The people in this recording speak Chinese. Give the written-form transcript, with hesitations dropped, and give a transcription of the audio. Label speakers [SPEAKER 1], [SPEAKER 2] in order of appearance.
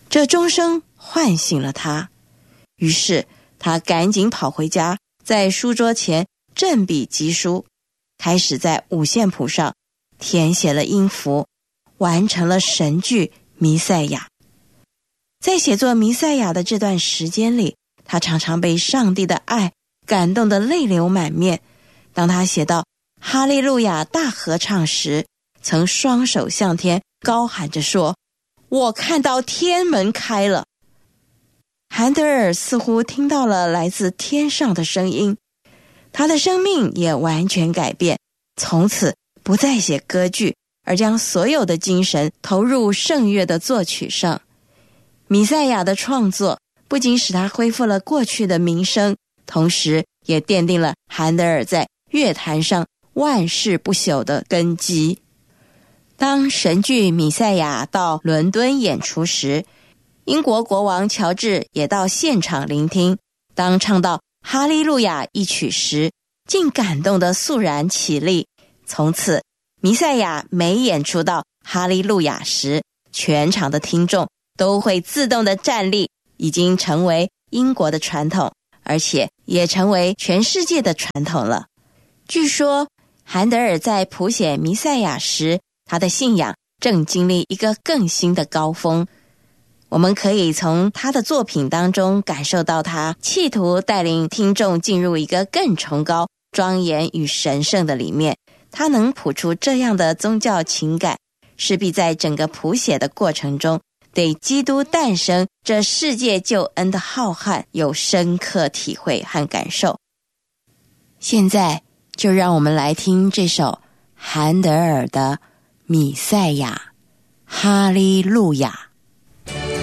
[SPEAKER 1] 这钟声唤醒了他，于是他赶紧跑回家，在书桌前振笔疾书，开始在五线谱上填写了音符，完成了神剧弥赛亚。在写作弥赛亚的这段时间里，他常常被上帝的爱感动得泪流满面。当他写到哈利路亚大合唱时，曾双手向天高喊着说，我看到天门开了。韩德尔似乎听到了来自天上的声音，他的生命也完全改变，从此不再写歌剧，而将所有的精神投入圣乐的作曲上。弥赛亚的创作不仅使他恢复了过去的名声，同时也奠定了韩德尔在乐坛上万世不朽的根基。当神剧弥赛亚到伦敦演出时，英国国王乔治也到现场聆听，当唱到哈利路亚一曲时，竟感动得肃然起立。从此弥赛亚每演出到哈利路亚时，全场的听众都会自动的站立，已经成为英国的传统，而且也成为全世界的传统了。据说韩德尔在谱写弥赛亚时，他的信仰正经历一个更新的高峰。我们可以从他的作品当中感受到他企图带领听众进入一个更崇高、庄严与神圣的里面。他能谱出这样的宗教情感，势必在整个谱写的过程中对基督诞生这世界救恩的浩瀚有深刻体会和感受。现在就让我们来听这首韩德尔的弥赛亚，哈利路亚。